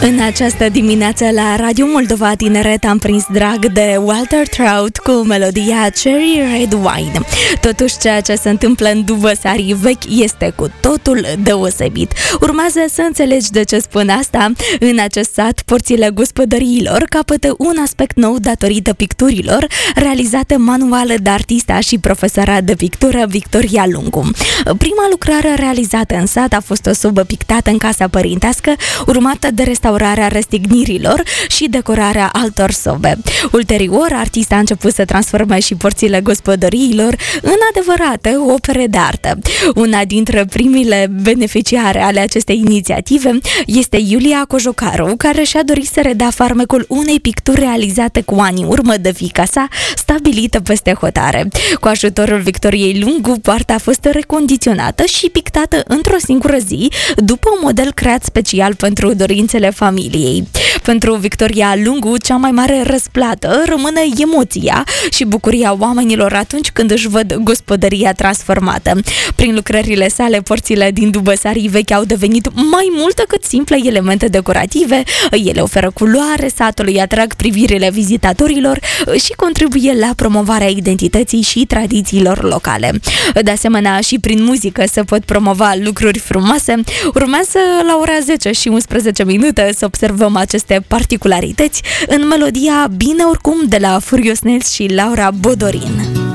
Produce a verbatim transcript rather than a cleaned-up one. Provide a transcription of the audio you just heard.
În această dimineață la Radio Moldova Tineret am prins drag de Walter Trout cu melodia Cherry Red Wine. Totuși, ceea ce se întâmplă în Dubăsarii Vechi este cu totul deosebit. Urmează să înțelegi de ce spun asta. În acest sat, porțile gospodăriilor capătă un aspect nou datorită picturilor realizate manual de artista și profesoara de pictură Victoria Lungu. Prima lucrare realizată în sat a fost o sobă pictată în casa părintească, urmată de restaurarea răstignirilor și decorarea altor sobe. Ulterior, artista a început să transforme și porțile gospodăriilor în adevărate opere de artă. Una dintre primele beneficiare ale acestei inițiative este Iulia Cojocaru, care și-a dorit să redea farmecul unei picturi realizate cu ani în urmă de fiica sa, stabilită peste hotare. Cu ajutorul Victoriei Lungu, poarta a fost recondiționată și pictată într-o singură zi, după un model creat special pentru dorințele familiei. Pentru Victoria Lungu, cea mai mare răsplată rămâne emoția și bucuria oamenilor atunci când își văd gospodăria transformată. Prin lucrările sale, porțile din Dubăsarii Vechi au devenit mai mult decât simple elemente decorative. Ele oferă culoare satului, atrag privirile vizitatorilor și contribuie la promovarea identității și tradițiilor locale. De asemenea, și prin muzică se pot promova lucruri frumoase. Urmează la ora zece și unsprezece minute să observăm aceste particularități în melodia Bine oricum de la Furious Nails și Laura Bodorin.